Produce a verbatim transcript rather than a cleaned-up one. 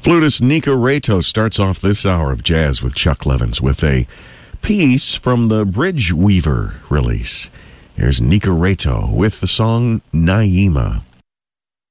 Flutist Nika Rato starts off this hour of Jazz with Chuck Levins with a piece from the Bridge Weaver release. Here's Nika Rato with the song Naima.